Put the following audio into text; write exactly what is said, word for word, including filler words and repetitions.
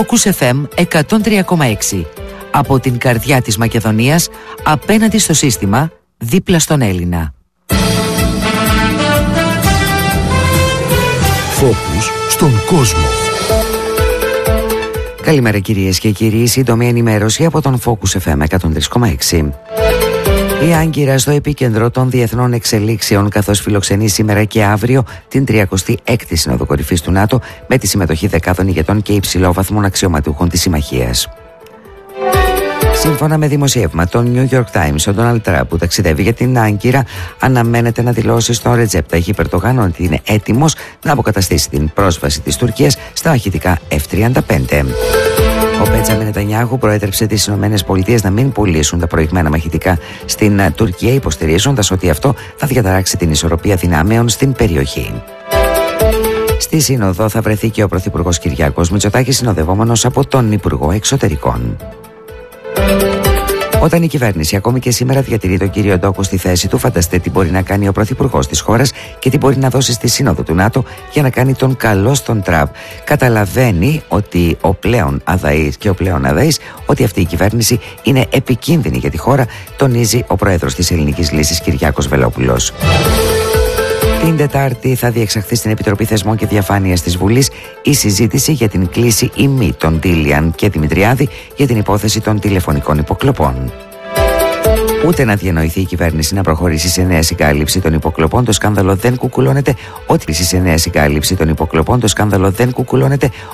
Focus εφ εμ εκατόν τρία κόμμα έξι. Από την καρδιά της Μακεδονίας, απέναντι στο σύστημα, δίπλα στον Έλληνα. Focus στον κόσμο. Καλημέρα κυρίες και κύριοι, σύντομη ενημέρωση από τον Focus εφ εμ εκατόν τρία κόμμα έξι. Η Άγκυρα στο επίκεντρο των διεθνών εξελίξεων, καθώς φιλοξενεί σήμερα και αύριο την τριακοστή έκτη Σύνοδο Κορυφής του ΝΑΤΟ με τη συμμετοχή δεκάδων ηγετών και υψηλόβαθμων αξιωματούχων της συμμαχίας. Σύμφωνα με δημοσίευμα των New York Times, ο Ντόναλντ Τραμπ, που ταξιδεύει για την Άγκυρα, αναμένεται να δηλώσει στον Ρετζέπ Ταγιπ Ερντογάν ότι είναι έτοιμος να αποκαταστήσει την πρόσβαση της Τουρκίας στα μαχητικά εφ τριάντα πέντε. Ο Μπέντζαμιν Νετανιάχου προέτρεψε τις ΗΠΑ να μην πουλήσουν τα προηγμένα μαχητικά στην Τουρκία, υποστηρίζοντας ότι αυτό θα διαταράξει την ισορροπία δυνάμεων στην περιοχή. Στη Σύνοδο θα βρεθεί και ο Πρωθυπουργός Κυριάκος Μητσοτάκης, συνοδευόμενος από τον Υπουργό Εξωτερικών. Όταν η κυβέρνηση ακόμη και σήμερα διατηρεί τον κύριο Ντόκο στη θέση του, φανταστείτε τι μπορεί να κάνει ο πρωθυπουργός της χώρας και τι μπορεί να δώσει στη Σύνοδο του ΝΑΤΟ για να κάνει τον καλό στον Τραμπ. Καταλαβαίνει ότι ο πλέον αδαής και ο πλέον αδαής ότι αυτή η κυβέρνηση είναι επικίνδυνη για τη χώρα, τονίζει ο πρόεδρος της Ελληνικής Λύσης Κυριάκος Βελόπουλος. Την Τετάρτη θα διεξαχθεί στην Επιτροπή Θεσμών και Διαφάνειας της Βουλής η συζήτηση για την κλίση ή μη των Τίλιαν και Δημητριάδη για την υπόθεση των τηλεφωνικών υποκλοπών. Ούτε να διανοηθεί η κυβέρνηση να προχωρήσει σε νέα συγκάλυψη των υποκλοπών, το σκάνδαλο δεν κουκουλώνεται. Ό,τι σε νέα συγκάλυψη των υποκλοπών, το σκάνδαλο δεν κουκουλώνεται.